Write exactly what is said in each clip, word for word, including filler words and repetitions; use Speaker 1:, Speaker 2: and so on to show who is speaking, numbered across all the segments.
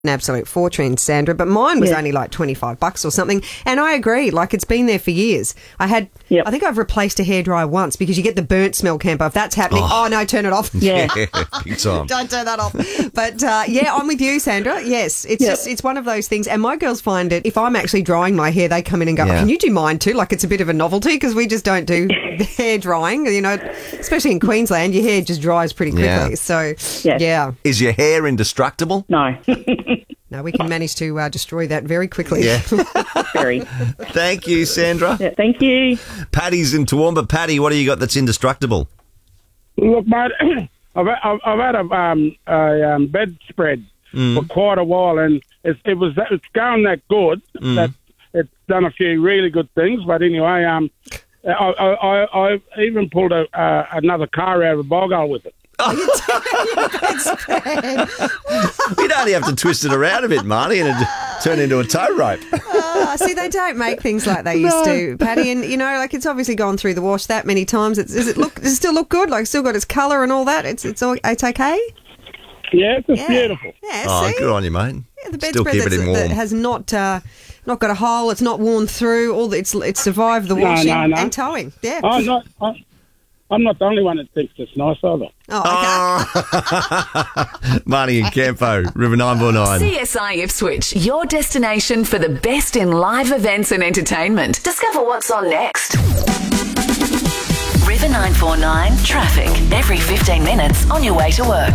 Speaker 1: an absolute fortune, Sandra, but mine was
Speaker 2: Yeah.
Speaker 1: only like twenty-five bucks or something. And I agree, like it's been there for years. I had,
Speaker 2: Yep.
Speaker 1: I think I've replaced a hairdryer once because you get the burnt smell, Campo. If that's happening, oh, no, turn it off.
Speaker 2: Yeah.
Speaker 3: Big time.
Speaker 1: Don't turn that off. But uh, yeah, I'm with you, Sandra. Yes, it's
Speaker 2: Yep.
Speaker 1: just, it's one of those things. And my girls find it, if I'm actually drying my hair, they come in and go,
Speaker 3: Yeah.
Speaker 1: oh, can you do mine too? Like it's a bit of a novelty because we just don't do hair drying, you know, especially in Queensland, your hair just dries pretty quickly.
Speaker 3: Yeah.
Speaker 1: So,
Speaker 2: Yes.
Speaker 1: yeah.
Speaker 3: Is your hair indestructible?
Speaker 2: No.
Speaker 1: No, we can manage to uh, destroy that very quickly.
Speaker 3: Yeah.
Speaker 2: Very.
Speaker 3: Thank you, Sandra.
Speaker 2: Yeah, thank you.
Speaker 3: Paddy's in Toowoomba. Paddy, what do you got that's indestructible?
Speaker 4: Look, mate, I've, I've, I've had a, um, a um, bedspread for quite a while, and it's, it was it's going that good that it's done a few really good things. But anyway, um, I, I, I, I even pulled a, uh, another car out of a bog with it.
Speaker 3: You'd only have to twist it around a bit, Marty, and it'd turn into a tow rope.
Speaker 1: Uh, see, they don't make things like they used to, Paddy. And, you know, like it's obviously gone through the wash that many times. It's, does it look, does it still look good? Like, still got its colour and all that? It's it's all, it's okay?
Speaker 4: Yeah, it's just
Speaker 1: Yeah.
Speaker 4: beautiful.
Speaker 1: Yeah,
Speaker 3: Oh,
Speaker 1: see?
Speaker 3: good on you, mate.
Speaker 1: Yeah, the
Speaker 3: Still
Speaker 1: bedspread
Speaker 3: keeping
Speaker 1: that's-
Speaker 3: it warm.
Speaker 1: that has not uh, not got a hole, it's not worn through, all the, it's it's survived the
Speaker 4: No,
Speaker 1: washing
Speaker 4: no, no.
Speaker 1: and towing. Yeah.
Speaker 4: I'm not, I'm, I'm not the only one that thinks it's nice either.
Speaker 1: Oh, okay.
Speaker 3: Marty and Campo, River nine four nine.
Speaker 5: C S I Ipswich, your destination for the best in live events and entertainment. Discover what's on next. River nine four nine traffic every fifteen minutes on your way to work.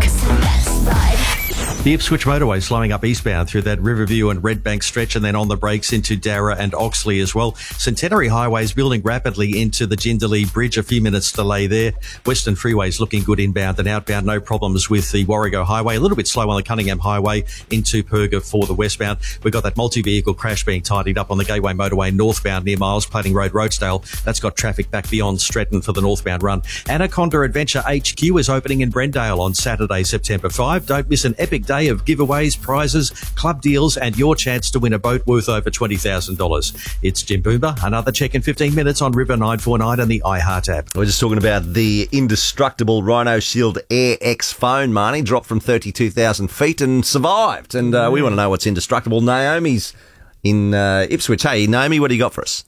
Speaker 6: The Ipswich motorway slowing up eastbound through that Riverview and Redbank stretch and then on the brakes into Darra and Oxley as well. Centenary Highway is building rapidly into the Jindalee Bridge. A few minutes delay there. Western Freeway's looking good inbound and outbound. No problems with the Warrego Highway. A little bit slow on the Cunningham Highway into Perga for the westbound. We've got that multi-vehicle crash being tidied up on the Gateway Motorway northbound near Miles Plating Road, Roachdale. That's got traffic back beyond Stretton for the northbound run. Anaconda Adventure H Q is opening in Brendale on Saturday, September fifth. Don't miss an epic day of giveaways, prizes, club deals, and your chance to win a boat worth over twenty thousand dollars. It's Jim Boomba. Another check in fifteen minutes on River nine four nine and the iHeart app.
Speaker 3: We're just talking about the indestructible Rhino Shield Air X phone, Marnie, dropped from thirty-two thousand feet and survived. And uh, we want to know what's indestructible. Naomi's in uh, Ipswich. Hey, Naomi, what do you got for us?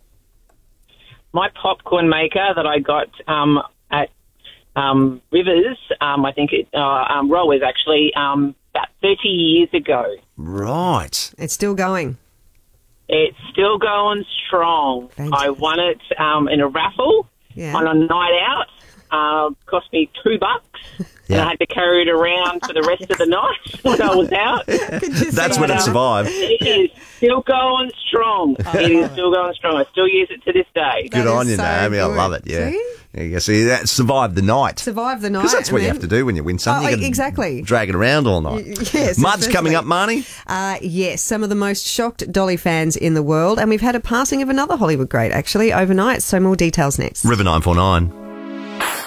Speaker 7: My popcorn maker that I got um, at um, Rivers, um, I think it, uh, um, Rowers actually, um, about thirty years ago.
Speaker 3: Right.
Speaker 1: It's still going.
Speaker 7: It's still going strong.
Speaker 1: Fantastic.
Speaker 7: I won it um, in a raffle
Speaker 1: Yeah.
Speaker 7: on a night out. Uh, cost me two bucks. And
Speaker 3: Yeah.
Speaker 7: I had to carry it around for the rest of the night when I was out.
Speaker 3: That's when it
Speaker 7: Um,
Speaker 3: survived.
Speaker 7: It is still going strong. It is still going strong. I still use it to this day.
Speaker 3: Good
Speaker 1: That
Speaker 3: on
Speaker 1: is
Speaker 3: you,
Speaker 1: so
Speaker 3: Naomi. I
Speaker 1: good.
Speaker 3: love it. Yeah.
Speaker 1: See?
Speaker 3: There you go. See, that survived the night.
Speaker 1: Survive the night.
Speaker 3: Because that's what
Speaker 1: and
Speaker 3: you
Speaker 1: then-
Speaker 3: have to do when you win something.
Speaker 1: Oh,
Speaker 3: you gotta
Speaker 1: exactly.
Speaker 3: Drag it around all night.
Speaker 1: Yes.
Speaker 3: Mud's
Speaker 1: exactly.
Speaker 3: coming up, Marnie.
Speaker 1: Uh, yes, some of the most shocked Dolly fans in the world. And we've had a passing of another Hollywood great, actually, overnight. So more details next.
Speaker 3: River nine four nine.